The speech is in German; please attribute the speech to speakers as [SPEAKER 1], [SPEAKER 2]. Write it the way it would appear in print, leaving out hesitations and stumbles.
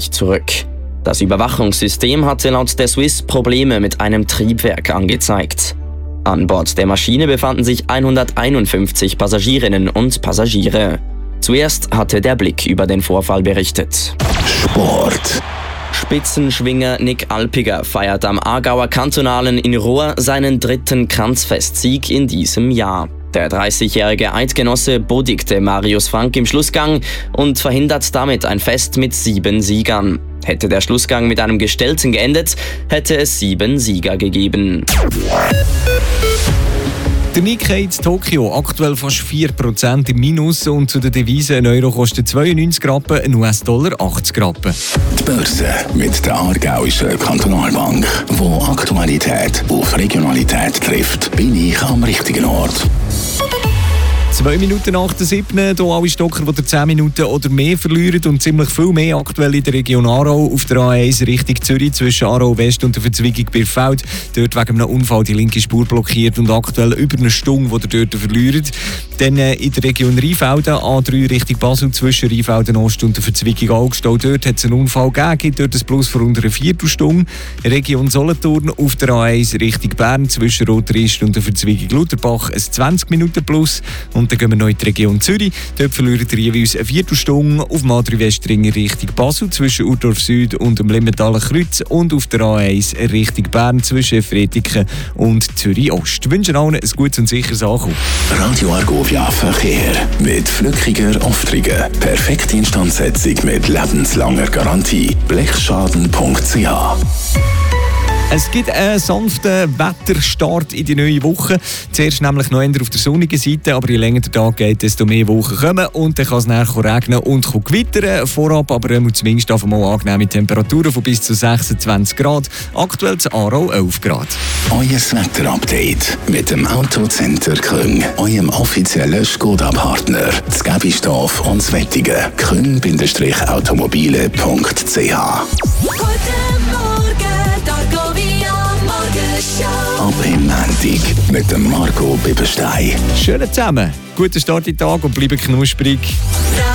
[SPEAKER 1] zurück. Das Überwachungssystem hatte laut der Swiss Probleme mit einem Triebwerk angezeigt. An Bord der Maschine befanden sich 151 Passagierinnen und Passagiere. Zuerst hatte der Blick über den Vorfall berichtet.
[SPEAKER 2] Sport.
[SPEAKER 1] Spitzenschwinger Nick Alpiger feiert am Aargauer Kantonalen in Rohr seinen 3. Kranzfestsieg in diesem Jahr. Der 30-jährige Eidgenosse bodigte Marius Frank im Schlussgang und verhindert damit ein Fest mit 7 Siegern. Hätte der Schlussgang mit einem Gestellten geendet, hätte es 7 Sieger gegeben.
[SPEAKER 3] Der Nikkei in Tokio aktuell fast 4% im Minus und zu der Devise: ein Euro kostet 92 Rappen, ein US-Dollar 80 Rappen.
[SPEAKER 2] Die Börse mit der Aargauischen Kantonalbank, wo Aktualität auf Regionalität trifft, bin ich am richtigen Ort.
[SPEAKER 3] 2 Minuten nach der 7. Hier alle Stocker, die 10 Minuten oder mehr verlieren und ziemlich viel mehr aktuell in der Region Aarau. Auf der A1 Richtung Zürich zwischen Aarau West und der Verzweigung Birfeld. Dort wegen einem Unfall die linke Spur blockiert und aktuell über eine Stunde, die ihr dort verliert. Dann in der Region Rheinfelden, A3 Richtung Basel zwischen Rheinfelden Ost und der Verzweigung Augstau. Dort hat es einen Unfall gegeben, gibt dort ein Plus von unter einer Viertelstunde. Region Solothurn auf der A1 Richtung Bern zwischen Rotrist und der Verzweigung Lutherbach ein 20 Minuten Plus. Und dann gehen wir noch in die Region Zürich. Dort verlieren die jeweils eine Viertelstunde auf dem A3 Westringer Richtung Basel zwischen Urdorf Süd und dem Limmentaler Kreuz und auf der A1 Richtung Bern zwischen Fretiken und Zürich Ost. Wir wünschen allen ein gutes und sicheres Ankommen.
[SPEAKER 2] Radio Argovia Verkehr mit flückiger Auftriege. Perfekte Instandsetzung mit lebenslanger Garantie. Blechschaden.ch.
[SPEAKER 3] Es gibt einen sanften Wetterstart in die neue Woche. Zuerst nämlich noch eher auf der sonnigen Seite, aber je länger der Tag geht, desto mehr Wochen kommen und dann kann es nachher regnen und gewittern. Vorab aber zumindest auf einmal angenehme Temperaturen von bis zu 26 Grad. Aktuell in Aarau 11 Grad.
[SPEAKER 2] Euer Wetterupdate mit dem Autocenter Küng, eurem offiziellen Skoda-Partner. Das Gäbistorf und das Wettige. küng-automobile.ch. Ab im Montag mit dem Marco Bibberstein.
[SPEAKER 3] Schönen zusammen, guten Start in den Tag und bleiben knusprig.